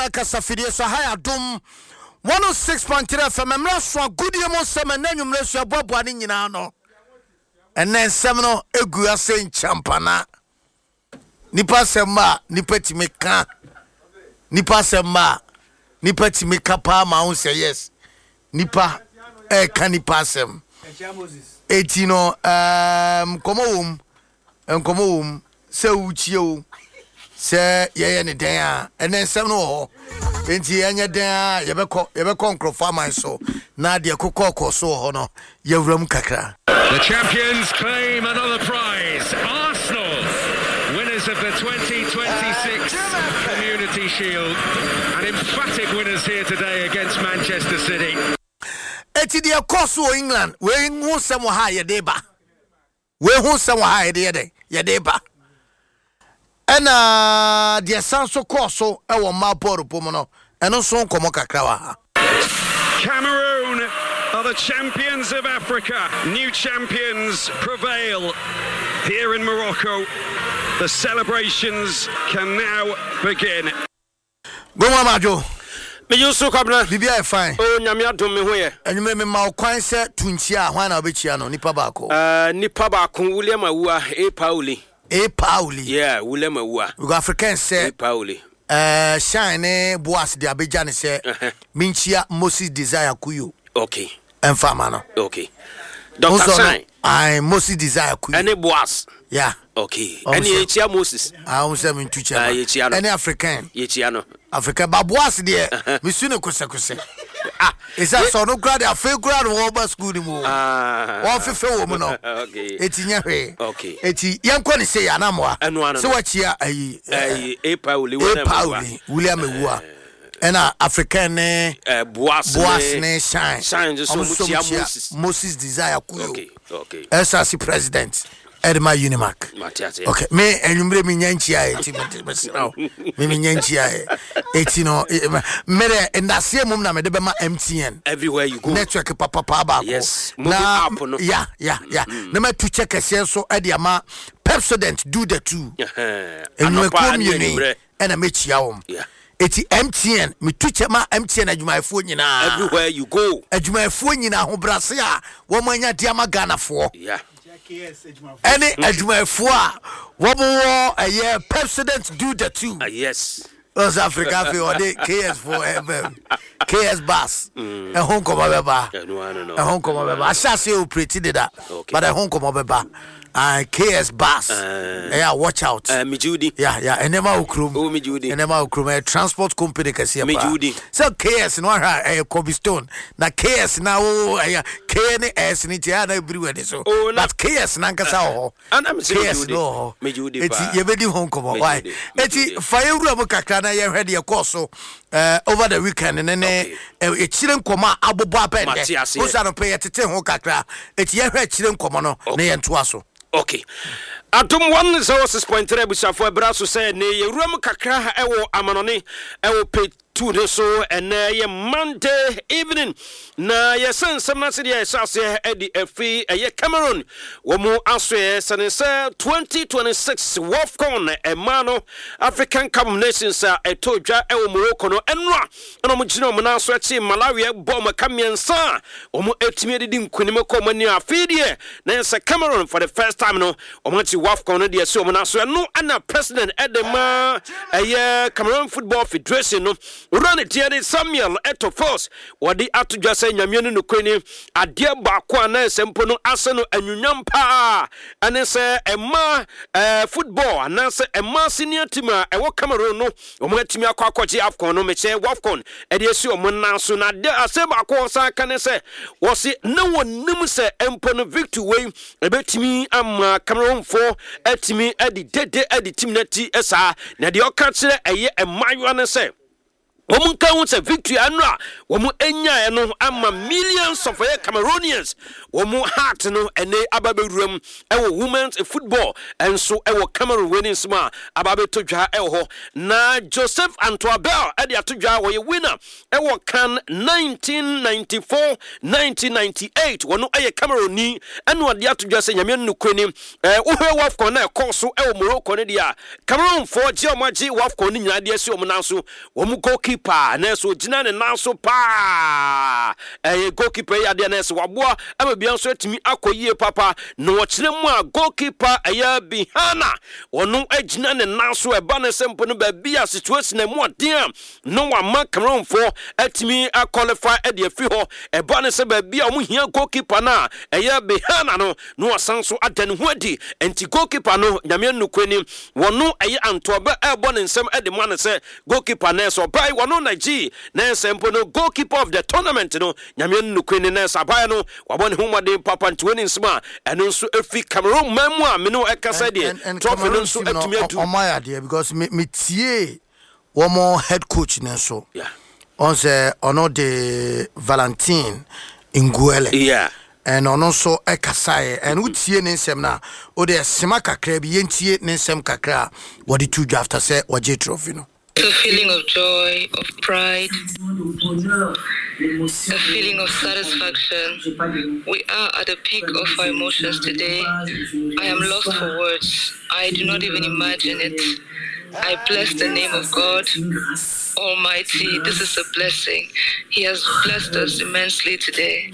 kasafidie so ha adom 106.3 FM memra so godie mo sem na nwumre so aboboa ne nyina no enne nsem no egu ase nchampana nipa semma nipa timeka nipa semma nipa timeka pa ma won say yes nipa ka nipa sem etino komowum se uchie se ye ne den a ene nsem no ho enti enye den a ye be konkrofa man so na de kokoko so ho no ye wram kakra. The champions claim another prize. Arsenal, winners of the 2026 Community Shield, and emphatic winners here today against Manchester City. Eti de course o England we hu sem ha ye de ba. We hu sem ha ye de ba. Ena de sanso course e wo ma ball pom no eno so nkomo kakra wa. Cameroon are the champions of Africa. New champions prevail here in Morocco. The celebrations can now begin. Go Majo. Me yusu kabna bibia e fine. Oh nyame adom me ho ye. Enyume me ma okwan se tunchia hwan na obechia no nipa baako. Nipa baako William Awua Pauli. Yeah, William Awua. We go African say Pauli. Shine Boas de Abidjan ne say Minchia Moses Desire Kuyo. Okay. Enfama no. Okay. Dr. Shine. I Moses Desire Kuyo. Any Boas. Yeah. Okay. Any Echia Moses. I won say min tucha. Any African. Echia no. African Baboas de me sune kose. Is that so no grad a fair grad over school ni mo. One fefe wo mo no. Okay. Eti nya hwe. Okay. Eti yanko ni say anamwa. So wachia Pauli William Awua. Ena African Boas ne Shine just so Moses Desire Kuyo. Okay. SRC president Edma Unimark. Okay, me enumre mi nyanchia eti me nyanchia eti no mere ndase mum na me de be ma MTN everywhere you go network papa ba. Yes, na app no. Yeah. Na me tu check ese so e de ama Pepsodent do the two. Enumre community and a mechia wom. Yeah. Eti MTN me tu check ma MTN adwumayefo nyina everywhere you go. Adwumayefo nyina ho brase a wo manya diama Ganafo. Yeah. Any adwumayefo a wo mo President do the two. Yes. South Africa fe or the KS4 KS Bass. E hon ko baba. No. E hon ko baba. Asase operate that. But e hon ko baba. KS Bass. Yeah, watch out. Me Judy. Yeah. Enema Okrum. Oh, me Judy. Enema Okrum. Transport company kasi me Judy. So KS no ha Kobe Stone. Na KS na KNS ni tia na everywhere so. But KS na nkasa ho. KS no. Me Judy. Eti ye bedi hon ko why. Eti fayewura mo kakra na ye hwede ye course over the weekend ne chire nkoma abobo apende. Osa no pay tete ho kakra. Eti ye hwe chire nkoma no na ye ntoa so. Okay. Atom 106.3 busafo braso say ne yewuram kakra ewo amanone ewo pe two so and Monday evening na yesen semna se dia sase edi afi Cameroon wo mu aswe sense 2026 WAFCON emano African Cup of Nations etodwa ewo Morocco no enra na mo gina mo na so achi Malawi bom kamiensa wo mu etimi edidi nkunime ko mani afi die na se Cameroon for the first time no wo mu achi WAFCON no dia so mo na so no ana president edema Cameroon Football Federation no run it here Samuel Etofos wadi atudwa say nyamenu no kwani ade baako ana sempo no ase no anwunyam pa ane se ema football ana se ema senior team a ewo Cameroon no omo atimi akwakoje AFCON no meche WAFCON e de esi omo nanso na de ase baako san kan se wo se na wonim se empo no victory way ebetimi ama Cameroon for atimi adi dede adi team na ti esa na de oka kire eye emayo ne se womun kan say victory anra womu enya no ama millions of Cameroonians womu heart no ene ababeruam ewo women's football enso ewo Cameroon winning sma ababetodwa ewo na Joseph Antoabel ade atodwa wo ye winner ewo kan 1994 1998 wono eye Cameroon ni eno ade atodwa say nyame nnukwani wo hwe WAFCON na ekoso ewo Morocco ne dia Cameroon for Geomaji WAFCON ni nyina de asi omo nanso womu goalkeeper goalkeeper na so gina ne nan so pa goalkeeper ya de na so waboa ama bia so atimi akoyie papa no wɔkyerɛ mu a goalkeeper ɛyɛ Bihana wɔno agina ne nan so ɛba ne sempo no ba bia situation mu ɔden no wama Cameroon for atimi qualify ɛde afi hɔ ɛba ne se ba bia ɔmo hia goalkeeper na ɛyɛ Bihana no wasan so adan ho adi enti goalkeeper no nyame nnukwani wɔno ɛyɛ Antoba ɛbɔ ne nsɛm ɛde ma ne sɛ goalkeeper na so bai wɔno na gi na sempo no goalkeeper of the tournament no nyame nnukwani na sabai no wabɔ ne ho mɔden papa ntwani nsma ɛno nso afi Cameroon mamu a me no ɛkasa de trophy no nso atumi adu ɔmaya de because me tie wɔn head coach ne so on say ono de Valentin Nguele and ono so ekasaye and utie ne nsɛm na o de sema kakra bi yentie ne nsɛm kakra what the two after say waje trophy no. A feeling of joy, of pride, a feeling of satisfaction. We are at the peak of our emotions today. I am lost for words. I do not even imagine it. I bless the name of God Almighty. This is a blessing. He has blessed us immensely today.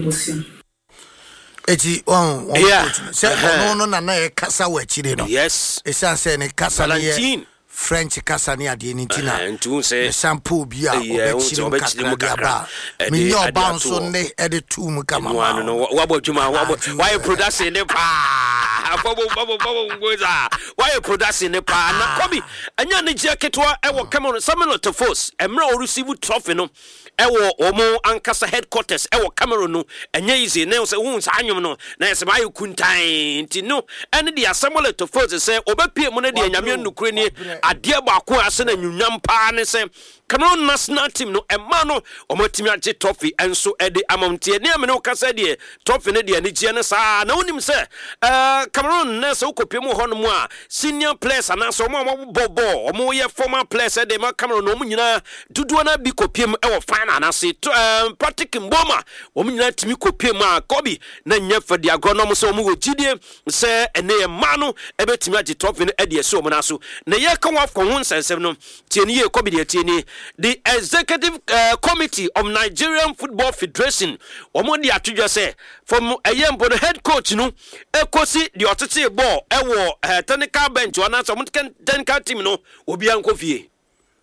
Eti say no na kasa we chire no. Yes. Esa say ne kasa Valentine French kasa ne ade ni tina. Ntu say sample bi a obechire mu kakra. Me your bounce on ne e de tu mu kama. No wabodwuma why production ne pa. Bobo goza. Why production ne pa na kobi anya ne gye ketwa e wo Cameroon Samuel Tofos emra o receive trophy no ewo omo ankasa headquarters ewo Cameroon no enye easy na say hu sa anwom no na say baye kuntan nti no ene de Samuel Tofos say obepie mu na de anyame nukure ni ade baako ase na nwunyam pa ne say Cameroon national team no emma no omotimi agye trophy enso e de amamtie ne amene o kasa de trophy ne de ani gye ne sa na onim say Cameroon na say ukopie mu hono mu a senior players ana so omo bobo omo ye former players de ma Cameroon no mu nyina dudu na bi kopie mu e wo final na say Patrick Mboma omo nyina timi kopie mu a Kobi na nya fadi agronom so omo gidie say ene ye ma no e betimi agye trophy ne e de so omo na so na ye kan wa ko ho nsensem no tieni ye Kobi de tieni the executive committee of Nigerian Football Federation omo di atudwa say from ayembo the head coach no ekosi the otete ball ewo technical bench wana so technical team no obi ankofie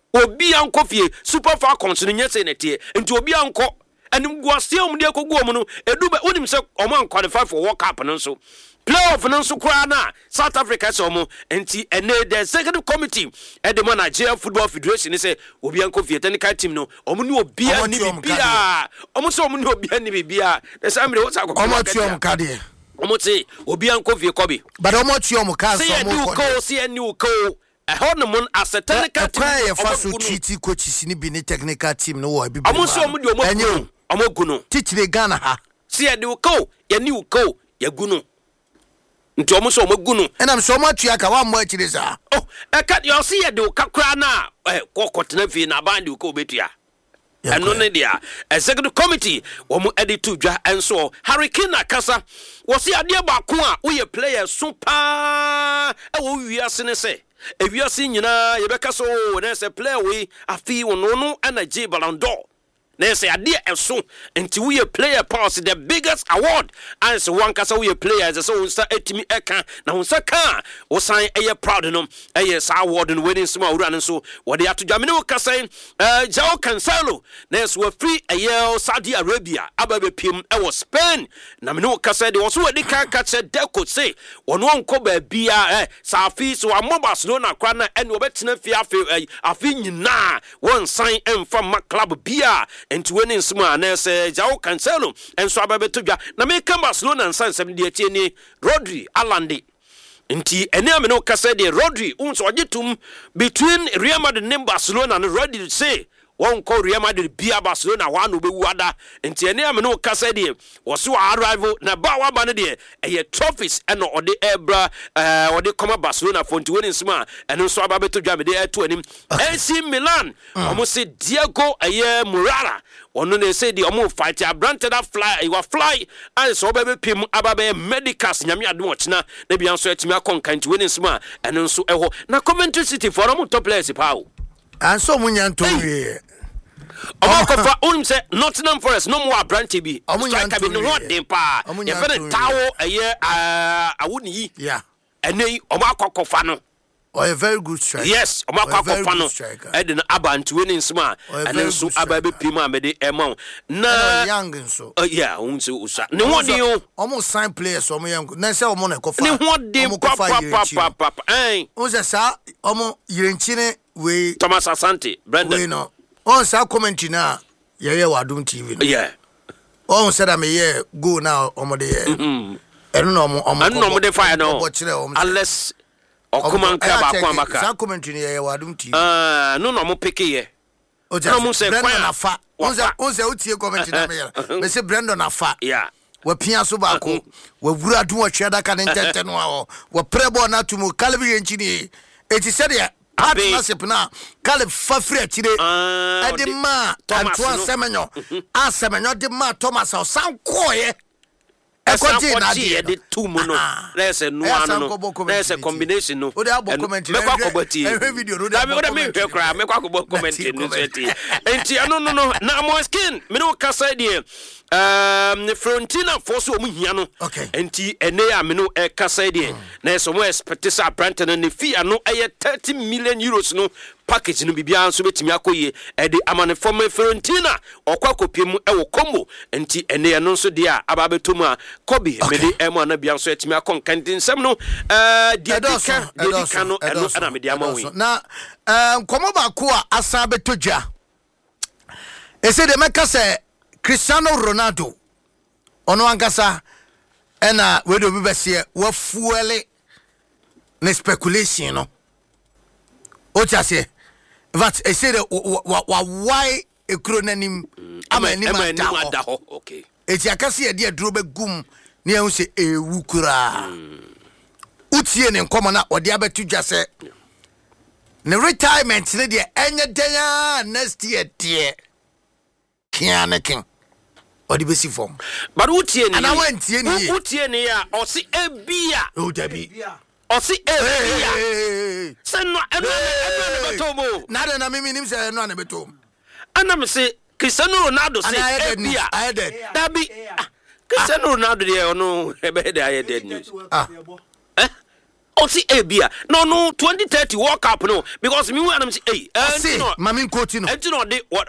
Super Falcons no nyese netie enti obi anko anim guase om de akogu om no edube onim se omo an qualify for World Cup no so playoff no so kura na South Africa so omo enti ene the executive committee e de Nigeria Football Federation say obi ankofie technical team no omo ni obi ani bibia omo so omo ni obi ani bibia the same way what akoko omo tiom kade omo say obi ankofie Kobi but omo tiom ka so omo say any ko Hornomon as a technical team of Fasu coaches in the technical team no way. Almost Omoguno. Teach the Ghana ha. See a new co, ya new co, ya guno. Into almost Omoguno. And I'm so much like one much it is. Oh, I can't you see a do Kakrana, Kokot Nevi in a band you go betia. And no idea. Executive committee, Omo Edituja and so Hurricane Casa was here dear Bakua, we a player super. Oh, we are say. If you are seeing Yebeka so there's a player we a fee no energy Ballon d'Or. There's a dear and so until we a player pass the biggest award and so one cast we a player as so start etimi eka na unsaka o sign a proud no yes award and winning small run and so what they have to jamino kasa Joao Cancelo there's we free a year Saudi Arabia ababe pim e was Spain na me no kasa de also we kan catch Deco say one ko ba bia safi so am Barcelona kwa na and we betena fi afi nyina one sign em from club bia and winning small and say Joao Cancelo and so ababetuja na me kan Barcelona and san 70 ni Rodri Alande nti ene ameno kasa de Rodri unso ogitum between Real Madrid and Barcelona and Rodri say one call Real Madrid bia Barcelona one obewu ada nti ene ameno kasa de woso arrival na ba wa ba ne de eye trophies eno ode ebra ode koma Barcelona for nti winning small and so ababetuja me de eto anim AC Milan almost say Diego Murara ono ne say the omo fight a branded that fly you fly and so baby pim ababe medicals nyame adom ochina na bia so atimi akonkan ti winning small and so eho na Coventry City for omo top players pa o And so munyanto we. Omokofa unim say Nottingham Forest no more Branty bi. Striker bi no den pa. Ye fe tawo eye awuni yi. Yeah. Ene omokofa no. Or a very good striker. Yes, omokofa no. E de abantu ni nsma ene nso aba be pima me de ema. Na young so. Yeah, unse usa. Ne hodi o. Omo sign players omo young. Na say omo na kofa. Ne hodi papa. Unse sa omo yirenchine we Thomas Asante, Brendan. We no. On sa commentary na ye Wadum TV no. Yeah. On said am ye go now omo de ye. Eno no omo de fire no. Unless Okuman Kaba Kwamaka. Sa commentary ye Wadum TV. No mo pick ye. O just mo say Brendan afa. On say utie commentary na me. Me say Brendan afa. Yeah. We pia so ba ko. We wura dum o tweda ka ne ntente no a. We prebo na tumu Calvin Enchini. Eti said ya partnership na Caleb Fafri achire edema Antoine Semenyo Semenyo de ma Thomas o san koye ekoti na de tumu no there's a no there's a combination no o de abo comment me kwa kobati video no de abo me kra me kwa kobo comment no seti enti no na mo skin me no kasa de Fiorentina force o mu hia no enti ene ya me no kasa de na so mo expect sa Brentford ne fee no 30 million euros no package no bibia nso betimi akoye e de amane from Fiorentina okwa kopiem e wo combo enti ene ya no nso de a aba betom a Kobe me de emo na bia nso etimi akon kantin sem no dedika no eno ana me de amawi na komo ba ko a asa betodwa ese de meka se Cristiano Ronaldo ono ankasa ena we do bi bese wa fuele na speculation no o chase that I say why a cronanim ama okay eti akase ye de duro begum na ehun se ewu kura utie ne nkomo na ode abetudwa se ne retirement ne de enye denya next year tie kianekin odi besi form but utie ni ana wantie ni utie ni ya osi ebia o dabi osi ebia se no eno betomo na de na mimi nim se eno na betomo ana me se Cristiano Ronaldo se ebia dabi Cristiano Ronaldo de ono ebe de aye dead news osi ebia no 2030 World Cup no because me when am say no mami coach no enti no de what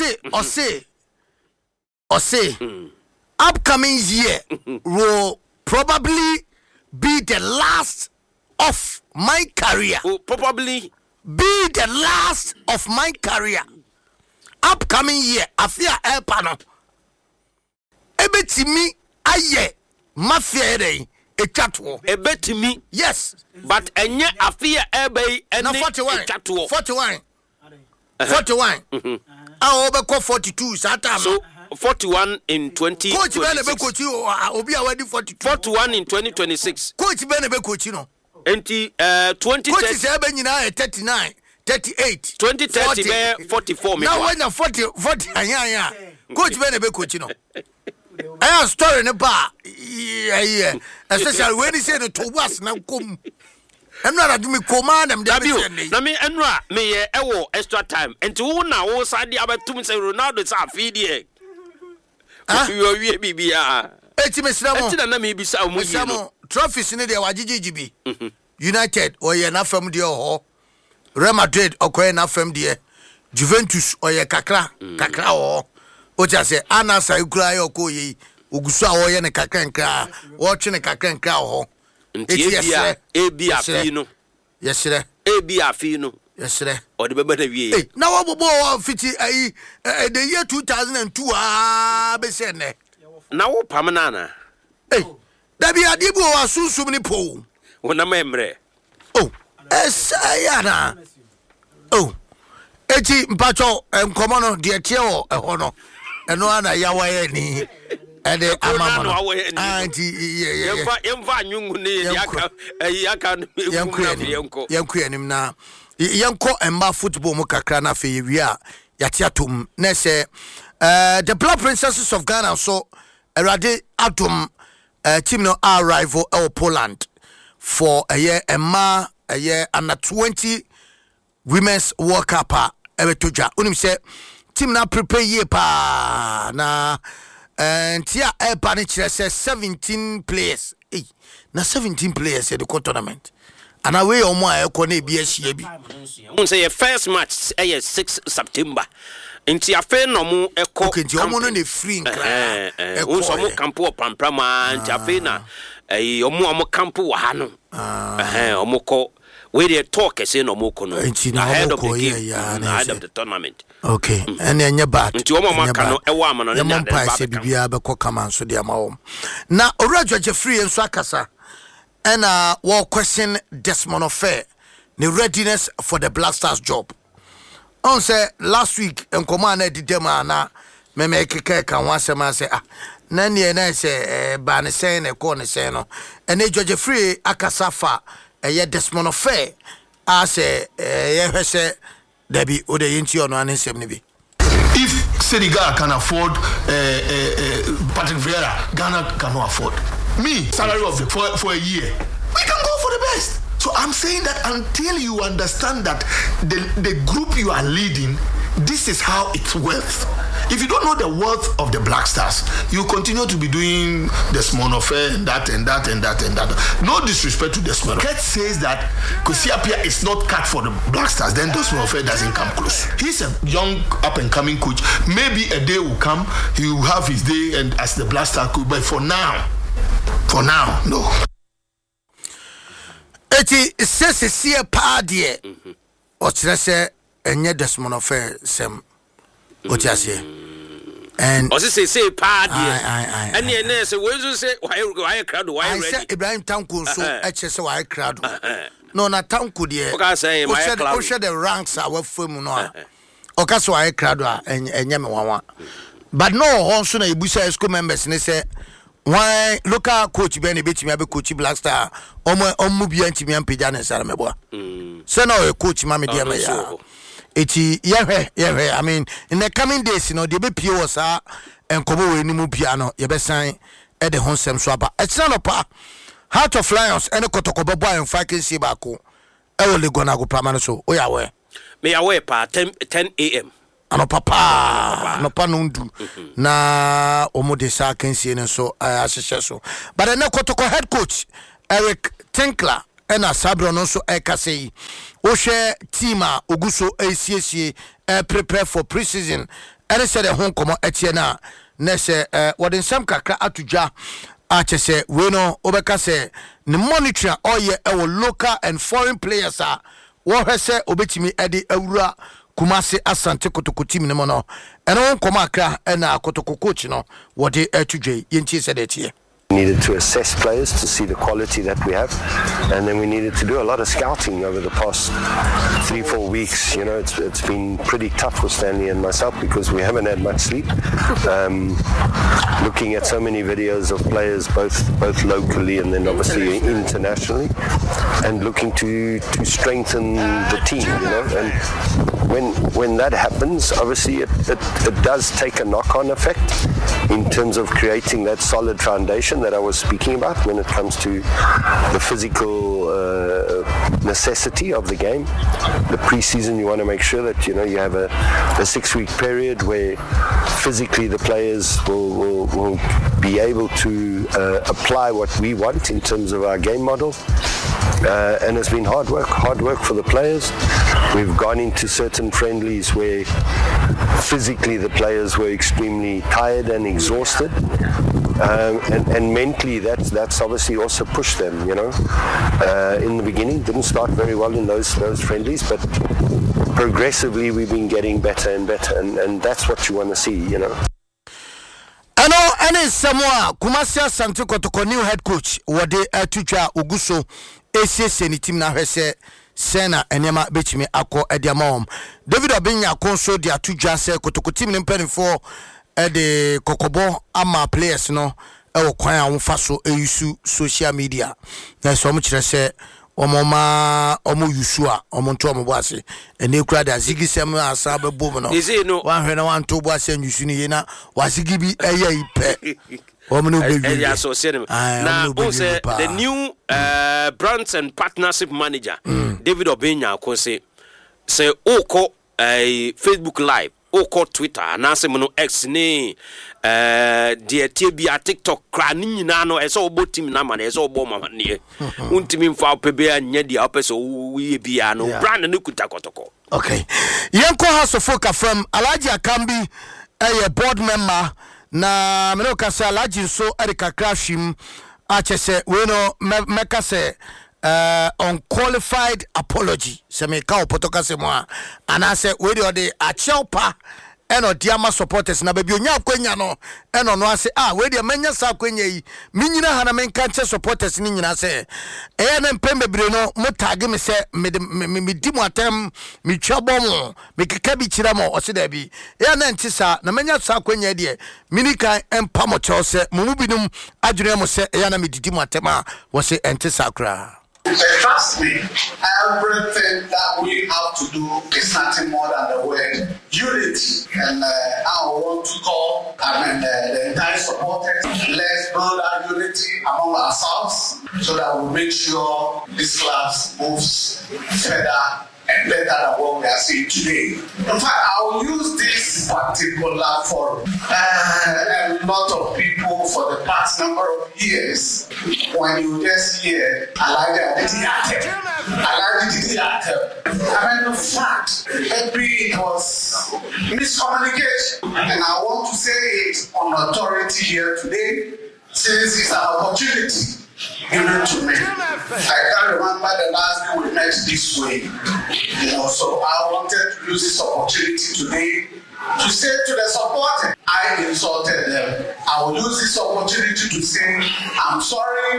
or say upcoming year will probably be the last of my career. Will probably be the last of my career. Upcoming year, afia elpano. Ebetimi aye mafia dey echatwo. Ebetimi yes, but enye afia ebe ene echatwo. 41. Ah, obeko 42 sata. So 41 in 2026. Coach Ben be coach obi awadi 42. 41 in 2026. Coach Ben be coach no. Enti 2030. Coach say be nyina 39, 38. 2030 be 44 me. Now when you 40 anya. Coach Ben be coach no. I story ne ba. Yeah. Especially when he say no to was na kom. I'm not at me command them. Na me enra me ye ewo extra time. Enti wo na wo sade abetum say Ronaldo sa afidie. You are bibia. Eti mesramo. Eti na me bisa o mu yi no. Trophies ne de wajijijibi. United oye na fam de ho. Real Madrid okoye na fam de. Juventus oye kakra ho. O ja say anasa ikura ye okoye. Ogusu a oye ne kakra nkra. Wo twe ne kakra nkra ho. Ebi afi no. Yesere. Ebi afi no. Yesere. O de beba na wie. Na wo bobo fiti the year 2002 be se ne. Na wo pam na na. Dabi adibu wa sunsum ni po. Wona memre. Esaya na. Eti mpacho nkomo no de tie wo ho no. Eno ana yawaye ni. Ede amama no. Anti yemfa anyungu ne yaka yanku anim na yanko emba football mu kakra na fe yewi a yate atom na se the Black Princesses of Ghana so erade atom team no arrival Poland for a year emma a year under 20 women's World Cup ebetodwa onim se team na prepare ye pa na ntia eba ne kire se 17 players na 17 players at the tournament and away o mo ayeko na ebi ahia bi un say first match 6 September nti afa no mo eko okay nti o mo no na free nkra un so mo campo pamprama nti afa na o mo campo wa ha no o mo ko we dey talk say no mo ko no ahead of the game ahead of the tournament okay and enye bad nti o mo maka no e wa amano ne na ba se bibia be ko kama so de amawom na Owura Jeffrey enso akasa and war question Desmond Ofe the readiness for the Black Stars job on say last week en command di dem na me keke kan wasema say na ne na say ba ne say ne ko ne say no and Jeffrey akasa fa Desmond Ofe as ye hwese Debbie o de yinti ono ansem ne bi. If Senegal can afford Patrick Vieira, Ghana cannot afford. Me, salary of for a year, we can go for the best. So I'm saying that until you understand that the group you are leading, this is how it works. If you don't know the worth of the Black Stars, you continue to be doing the small affair and that. No disrespect to the small. Ket says that Kwesi Appiah is not cut for the Black Stars, then the small affair doesn't come close. He's a young up and coming coach. Maybe a day will come, he will have his day and as the Black Star coach, but for now, no. Eti sese sie pa de o kire se enye Desmond Ofe sem o ti ase and o say pa de and ye say we so say why crowd why ready say Ibrahim Tanko so e kire se why crowd no na Tanko de o ka say my crowd o share the ranks our fam no o ka so why crowd enye me wanwa but no also na ibusa school members ne say why local coach be na betimi abe coach Black Star omo bia ntimi ampeja na sare mebo say na o coach ma me dia me ya eti yehwe I mean in the coming days no de be pie wo sa enkobo we ni mu bia no ye be san e de honsem so aba e tena no pa Heart of Lions ene kotokobo boy en vacancy ba ko e wo le gona go pama no so o ya we me ya we pa 10 am ano papa no pa no ndu na omo sa kensie ne so ahyehyɛ so but na kotoko head coach Eric Tinkler ena Sabro no so ekasei o hwɛ team a oguso asiesie prepare for pre-season ene said hon komo etie na se wode nsam kakra atudwa a chese we no obeka se ne monitor oye e wo local and foreign players a wo hwɛ se obetimi ede awura Kumasi Asante Kotoko team no no eno won koma akra na Kotoko coach no wode atudwe yenti said etie needed to assess players to see the quality that we have, and then we needed to do a lot of scouting over the past 3-4 weeks. You know, it's been pretty tough for Stanley and myself because we haven't had much sleep. Looking at so many videos of players both locally and then obviously internationally, and looking to strengthen the team. You know, and when that happens, obviously it does take a knock-on effect in terms of creating that solid foundation that I was speaking about when it comes to the physical necessity of the game. The pre-season, you want to make sure that you have a 6-week period where physically the players will be able to apply what we want in terms of our game model. And it's been hard work for the players. We've gone into certain friendlies where physically the players were extremely tired and exhausted, and mentally that's obviously also pushed them. In the beginning didn't start very well in those friendlies, but progressively we've been getting better and better, and that's what you want to see. I know any Samoa Kumasi Asante Kotoko new head coach wode atucha Uguso ACC ni team na hwese Sena enema betimi akọ ediamom David Obinya konso dia atuja se Kotoko team ni mpanifo de kokobo ama players no e kwan a wonfa so eyusu social media na so mo kire se omo yusu a omo nto omo boase ene kura da zigi sem asa bebom no wan hwe na wan to boase yusu ni ye na wasigi bi eye ipe omo no be ya so se na o say the new brands and partnership manager David Obinya ko say oko Facebook live or Twitter anase mo no X ne de tie TikTok kra ni nyina no eso obo team na ma na eso obo mama ne untimi mfa opebe anya dia opeso wiye bia no brand ne kuta kotoko. Okay, yenko hasofoka from Alhaji Akambi a board member na me no kasa Alhaji so Erika Krashim achese we no meka se unqualified apology se me ka opotoka se mo anase we de acheopa eno diama supporters na baby onya akwanya no eno no ase we de manya sa akwanya yi minyina hana menka che supporters ni nyina se na mpembe bire no mutage me se me di mo atem me twabom me keka bi kira mo o se da bi na nti sa na manya sa akwanya de minika empa mo che se mo binum adwene mo se na me didi mo atem a wo se enti sa kra. Trust me, everything that we have to do is nothing more than the word unity. And I want to call the entire supporters, let's build our unity among ourselves so that we make sure this club moves further and better than what we are seeing today. In fact, I will use this particular forum. A lot of people for the past number of years, when you just hear Alhaji in fact, maybe it was miscommunication. And I want to say it on authority here today, since it's an opportunity given to me. I can't remember the last time we met this way. So I wanted to use this opportunity today to say to the supporters, I insulted them. I will use this opportunity to say, I'm sorry.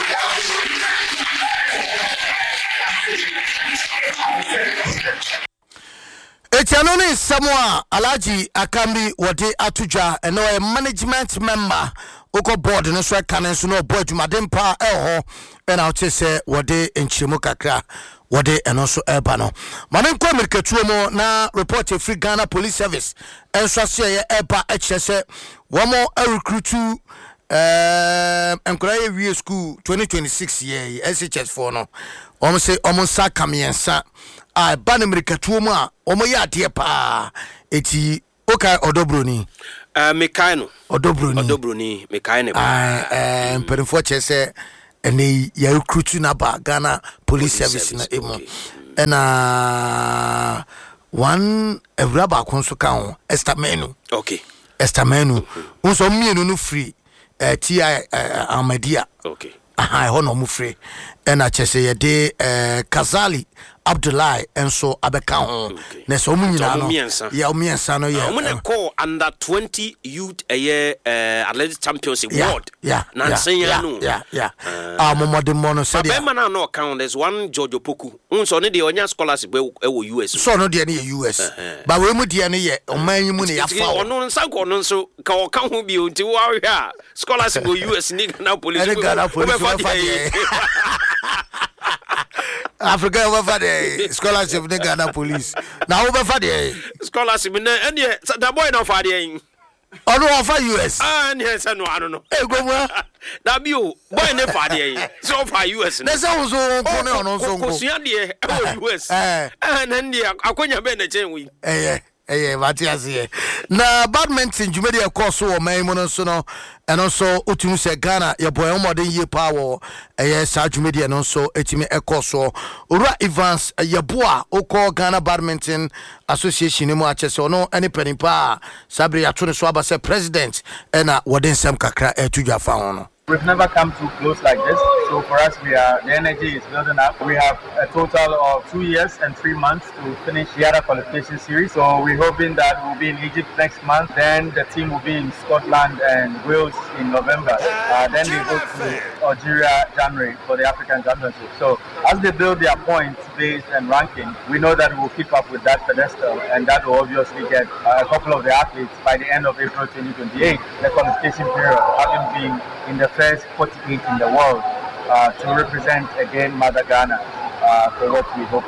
Etianoni Samoa Alhaji Akambi wode atudwa eno a management member oko board no so kan so no board jumaden pa ho na o che se wode enchiremu kakra wode eno so eba no manen ko America tuomo na report free Ghana Police Service enso ase ye eba a che se wo mo recruit enkoraye wie school 2026 ye SHS4 no o say o mo sa kamiensa a ban America tuomo a o mo ya de pa eti okay odobroni mekaino odobroni mekaino mperefo chese ene ya recruit na ba Ghana Police Service na emo na one evraba konso kan estamenu okay estamenu unso mienu no free ti Ahmadia okay ho no mu free na chese ye de Kazali Abdullahi enso abeka ho na so mu nyina no ya omiensa no ya na call under 20 youth athletic championship world na nsenya no amomode mono said ya na no count there's one George Opoku unso ne de onya scholarship e wo US so no de ne US ba we mu de ne ye oman mu ne ya fa ono nsa ko no nso ka o ka ho bi o nti wo ahwe scholarship go US ni Ghana police Africa over the scholarship in Ghana police. Now over for the scholarship in any the boy no for the no for US. And yes, no, I don't know. Hey, go where? That be boy no for the so for US. There's also on so US. And then the akonya be na chen we. Matias na badminton jumedi e course wo man no so no and also utunu se Ghana ye boy omodern ye power sa jumedi no so etimi e course Ura Evans ye boa oko Ghana Badminton Association mu achese no any penipa sabre ya to so abase president na wode nsem kakra etudwa fa ho no. We've never come too close like this, so for us, the energy is building up. We have a total of 2 years and 3 months to finish the other qualification series. So we're hoping that we'll be in Egypt next month. Then the team will be in Scotland and Wales in November. Then they go to Algeria January for the African Championship. So as they build their points base and ranking, we know that we'll keep up with that pedestal, and that will obviously get a couple of the athletes by the end of April 2028, the qualification period, having been in the first 48 in the world to represent again Mother Ghana for what we hope.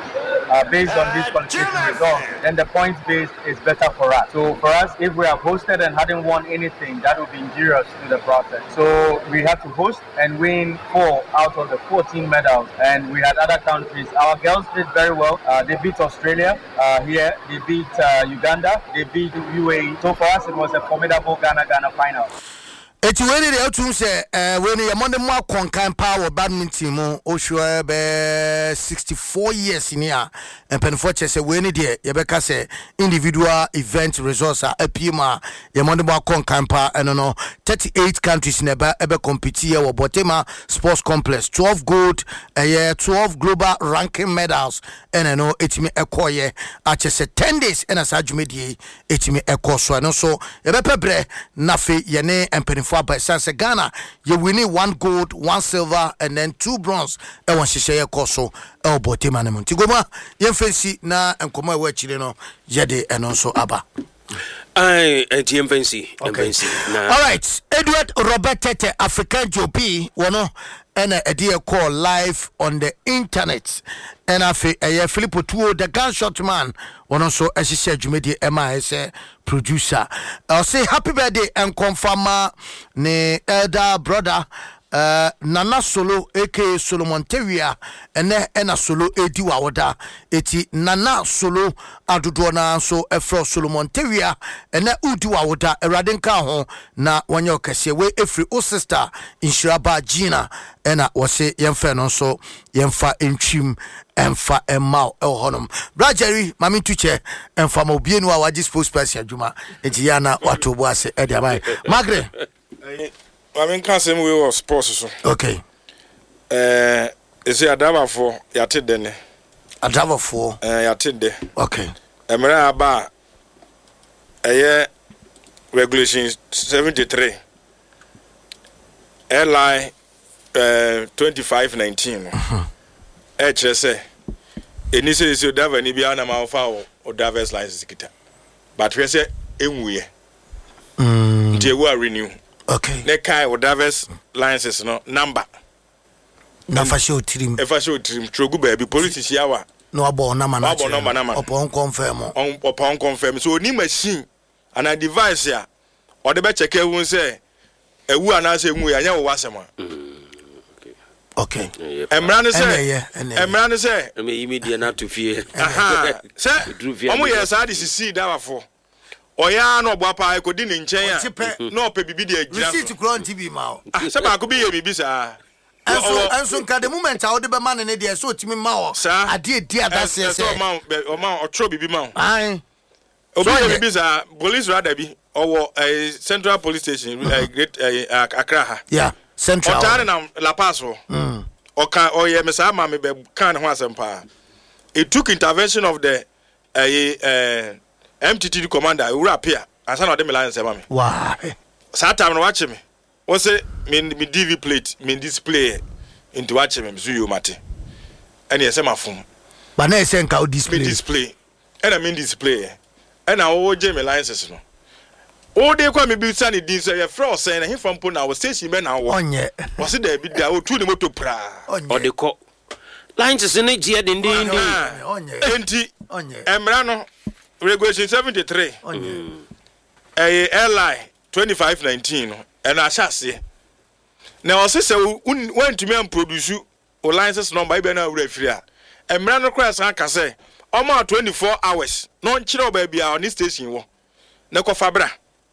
based on this qualification result, then the points base is better for us. So for us, if we have hosted and hadn't won anything, that would be injurious to the process. So we have to host and win 4 out of the 14 medals. And we had other countries. Our girls did very well. They beat Australia here. They beat Uganda. They beat UAE. So for us, it was a formidable Ghana final. Eti weni de otum se weni ye monde mo akonkan power badminton mo ohwe be 64 years ni a empenfo che se weni de ye beka se individual event resource apima ye monde mo akonkan pa eno no 38 countries neba ebe compete here wo Botema Sports Complex 12 gold 12 global ranking medals eno etimi ekoye ache se 10 days ena sa dwumedie etimi ekoso eno so ye be pebre na fe ye ne empenfo by Sanse Ghana, you winning 1 gold, 1 silver, and then 2 bronze. I want to say a coso, El Botema Tigoma, Yemfensi, na and Koma Chileno, Yede, and also Abba. Yemfensi. All right, Edward Robert Tete, African Jopi, one and a dear call live on the internet. And I feel Filippo Tuo, the gunshot man, one also, as he said, you made the MIS producer. I'll say happy birthday and confirm ne elder brother Nana Solo aka Solomon Teria and ena Solo edi wawoda eti Nana Solo adudona so efro Solomon Teria ena udi wawoda eradenka ho na wanyo kese we efri o sister Inshiraba Gina ena wase yemfa no so yemfa entwim emfa emma elhonom brajeri mami tuche emfa mo bienu a waji sports person adwuma eti yana watobo ase edi abai magre I mean, can't say we were sports. So. Okay. Is it a driver for Yatid then? A driver for Yatid. Okay. Emra Aba a year regulation 73. Airline 2519. HSA. Initially, you have any Biana Malfa or Davos license. But we say, Emwe. They were renew. Okay. Ne kai o Davos licenses no number. Na fashion trim. E fashion trim trogu ba bi police yawa. No abo na ma na. Abo na ma. Upon confirm. Upon confirm. So ni machine and a device ya. O de be check ehun say ewu anase mu ya nya wo wasema. Okay. Emra ne say me immediate na to fear. Aha. Say omo yes adi sisi dawafo. Oya no boapa e kodi ne nchen no pe bibi de agira receipt kro on TV ma o se ba ko bi ye bibi sa enso nka the moment a wo de be ma ne de so timi ma o ade edi adase se o ma o tro bibi ma o ai obi ye bibi sa police rather bi owo central police station great Accra ha yeah central o tane na La Paz o kan o ye me sa ma me be kan ho asempa it took intervention of the MTT commander ura appear asa na de me line se ma me wow sa time no watch me won say me DV plate me display into watch me so you mate and yes ma fun ba na ese nka o display and I mean display and I wo je me licenses no o de kwa me bi sa ni din so ye fro say na he from po na wo station be na wo onye wo se da bi da o tu ni moto pra o de ko licenses ni je din onye enti emra no regulation 73 airline 2519 and ashase now say when to me produce o license number ibe na refri a emra no cross aka say omo 24 hours no nchire oba bia on station wo na ko fabra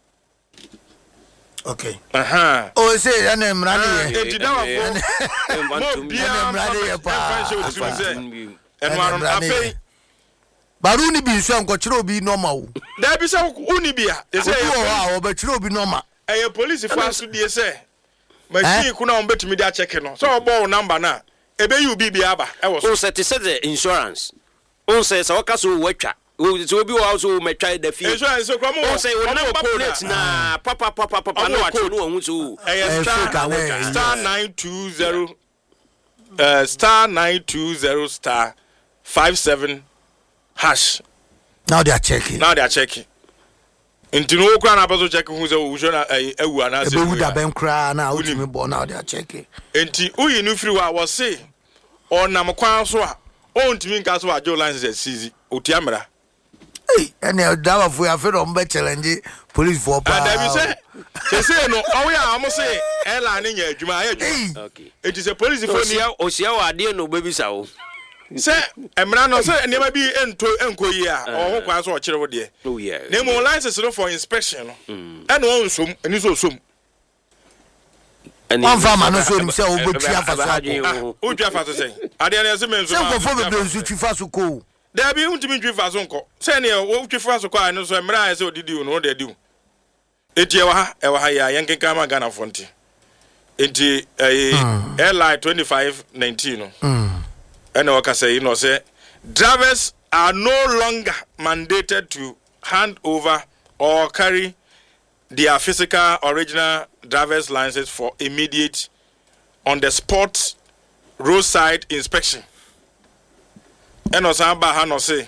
okay o say na emra ne e dida wa mo bia emra ne pa and one afei baruni bi so nkochiro obi normal da bi so uni bia they say o ba chiro obi normal police for asu die say machine kuna on betumi dia check no so obo number na ebe you bi aba e wo so set the insurance on say so ka so watwa so obi wo so metwa da fi insurance so come on say o number plate na papa no watwa no ohun so star 920 star 920 star 57 hash. Now they are checking. Into no crown apostle check who's a usual ewu and would have been crying now. Now they are checking. Enti uyi nu free wa say or namakwan so a on to me caso a Joe license at CZ Utiamra. Hey, and the driver for your friend on better challenge police for and they say no, oh yeah, I must say airline in your Juma. Okay. It is a police for near Osia dear no baby sow. Say, Emrano say, and never be into Encoya or Hokas or Chero dear. Oh, yeah. Name more license for inspection. And one sum, and is also sum. And one farmer knows himself, but you have to say. I didn't say, some for you fast to go. There be to me drive as uncle. Send you what you fast to cry, and so Emra, so did you know they do. Etiawa, Ewahaya, Yankee Kama Ghana Fonti. Eti airline 2519. And I can say, say, drivers are no longer mandated to hand over or carry their physical original driver's license for immediate on-the-spot roadside inspection. And also, I say,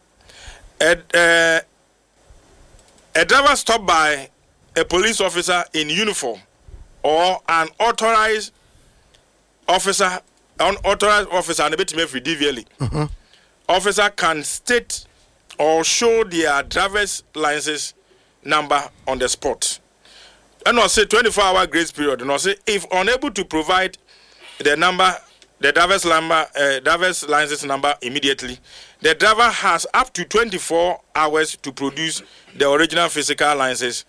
a driver stopped by a police officer in uniform or an authorized officer. Unauthorized officer and a bit for DVLE. Officer can state or show their driver's license number on the spot. And also 24-hour grace period. And also if unable to provide the number, the driver's license number immediately, the driver has up to 24 hours to produce the original physical license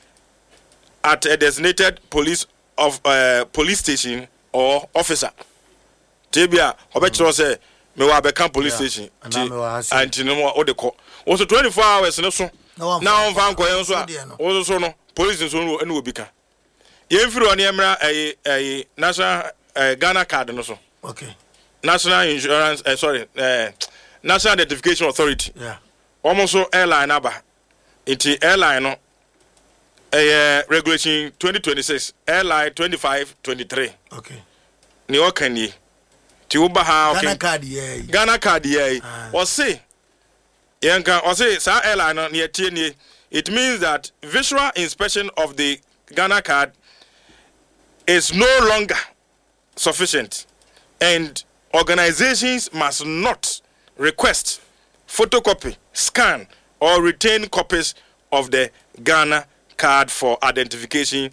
at a designated police station or officer. Tebia, Obetro say, me wa become police station. And no more the call. Also 24 hours no so. Now on fan koyen so. Also no police so no enu obika. Ye mfiri oni emra a national Ghana card no so. Okay. National Insurance National Identification Authority. Yeah. Almost so airline aba. Iti airline no regulation 2026 airline 2523. Okay. Ni okani Ghana card yeah. Or say Yanka or say sa airline near TNA. It means that visual inspection of the Ghana card is no longer sufficient, and organizations must not request, photocopy, scan, or retain copies of the Ghana card for identification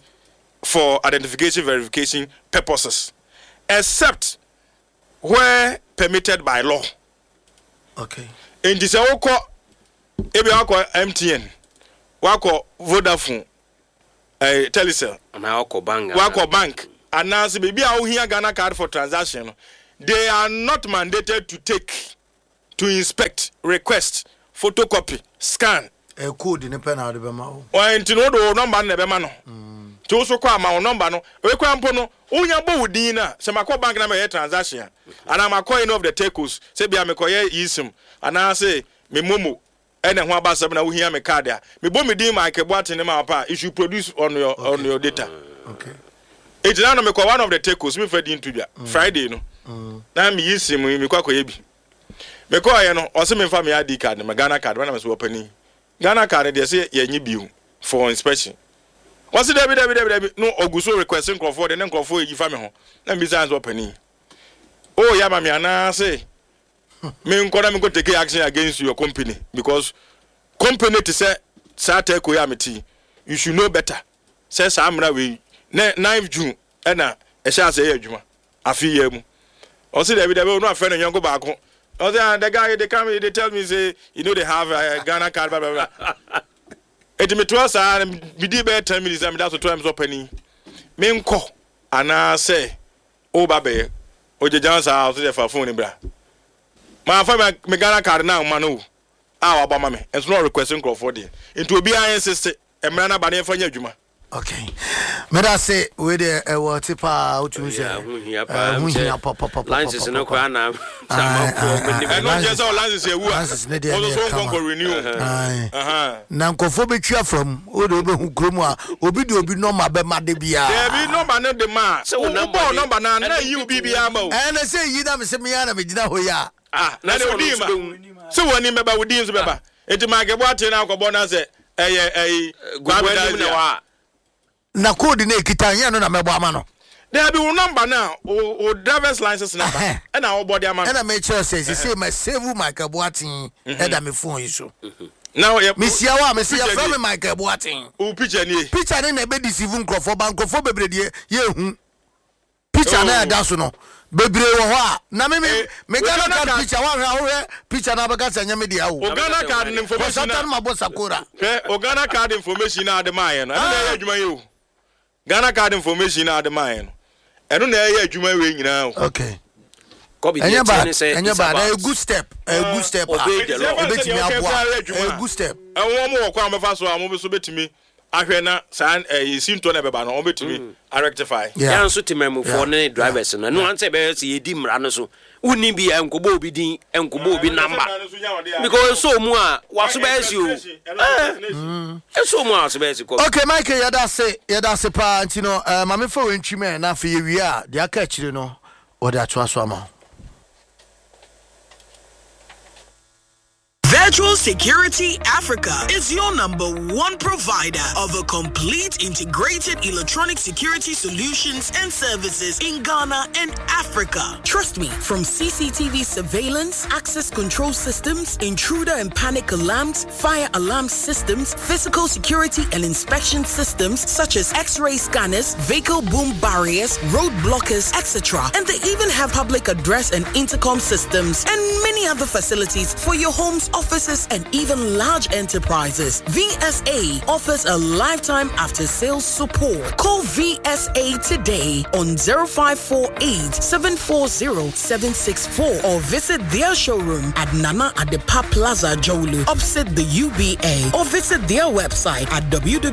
verification purposes, except where permitted by law. Okay. In this oko ebi akọ MTN, wako Vodafone, Telecel, wako bank, and now see baby how here Ghana card for transaction. They are not mandated to inspect, request, photocopy, scan. A code in a pen out of a mouth. Or into no number never mano. To also call my number no. We can pono. Unya bo dina. Se mako bank na me transaction. And I'm a coin of the takers. Say be amekoye isum. And I say me mumu. Ene ho abasa na wo hia me card ya. Me bo me din ma ke boate ne ma pa. You should produce on your data. Okay. It's now me one of the takers me fed into Friday no. Na me yisim me kwa koye bi. Me ko ye no o se me fa me ID card me Ghana card when am so opening. Ghana card they say yenyi biu for inspection. What's it Debbie no oguso requesting for the then call for you family ho. Na be sans opening. Oh yeah mama ana say me nkoda me go take action against your company because company to say take oyameti you should know better. Say samra we 9th June na e sha say adwuma afi ye mu. O say Debbie no afẹ no yongo baako. Oh, the guy, they come, they tell me, say, you know, they have a Ghana card, blah, blah, blah. It me to us, and we did better 10 minutes, and that's what time's opening. Me nko, and I say, oh, baby, oh, the Johnson house, there for phone, bra. My family, me Ghana card now, manu. Our Obama, me, and no requesting for it. Into a BIN system, and Mana Bania for Yajuma. Okay. Meda say we the tipa out to say. Lines is no kwana. And not just all lines here. Lines ne dey. Also for renew. Na nkofo betwa from odo be hu kromu a obi de obi no ma be ma de bia. There be number no de ma. So number na you bibia ma. And say yi da me se me ya na me gina ho ya. Na de odi ma. So woni meba wodi nso beba. Enti ma ke boate na akọbọ na se gwabeda na code na ekita nya no na mebo ama no There be number now o driver's license number and our body amount. And I make sure says, say, my save Michael Boating, and I'm a phone issue. Now, Miss Yawa, Miss Yawa, Michael Boating. Who picture in a bed deceiving Crawford Bank of Fobebe, picture na dasuno. Bebre wa na me Ghana card picture wa picture na baka sanya media wo Ghana card information na mabosakora Ghana card information na de man no eno na adwuma yo Ghana card information na de man no eno na adwuma we nyina okay enya ba a good step obey the law obetimi aboa a good step enwo mo kwa mefa so a mo be so betimi ahwe na san sinto na beba no o betimi a rectify ya so timemu for ne drivers no no anse be se yedi mra no so uni bi enkobo obi din enkobo obi number because so mu a waso be esi o so mu a so be esi ko okay Michael yada se pa ntino mame fa wentwime na fa yewi a de aka akire no o de ato aso ama Virtual Security Africa is your #1 provider of a complete integrated electronic security solutions and services in Ghana and Africa. Trust me, from CCTV surveillance, access control systems, intruder and panic alarms, fire alarm systems, physical security and inspection systems such as X-ray scanners, vehicle boom barriers, road blockers, etc. And they even have public address and intercom systems and many other facilities for your homes, offices, and even large enterprises. VSA offers a lifetime after-sales support. Call VSA today on 0548 740 764 or visit their showroom at Nana Adepa Plaza, Jolu, opposite the UBA, or visit their website at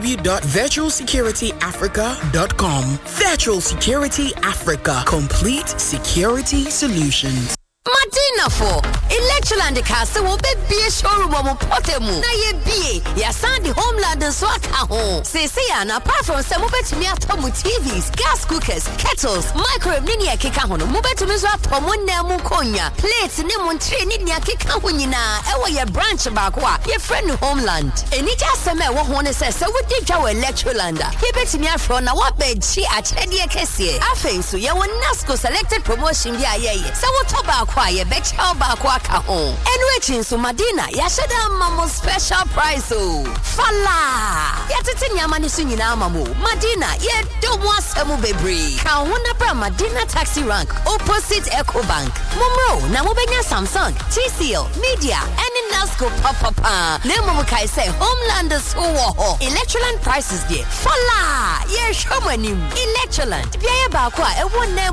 www.virtualsecurityafrica.com. Virtual Security Africa. Complete security solutions. Madina for Electroland Castle will be a showroom of Potemu. Na ye be ya sandi homeland and swaka home. Say apart from some mobet me atomu TVs, gas cookers, kettles, microwave ninia kikahono, mobet me swap pomona mukonya, plates nemon train ninia kikahunina, ewa ye branch bakwa, ye friend homeland. Enija seme wa hone says so would dig our Electrolanda. He bet me from na what bed she at Edia Kessie. Afe so ye won Nasco selected promotion ya ye. So what about quiet bet how back home and waiting so Madina yashada mamo special price oh fala yatete nyamani sunyina mamo Madina ye don't want semu bebre ka wona bra Madina taxi rank opposite Ecobank momro na mobenya Samsung TCL Media and Nasco papa na momo kai say homeland so ho Electroland prices there fala ye shomani Electroland bia ba kwa e won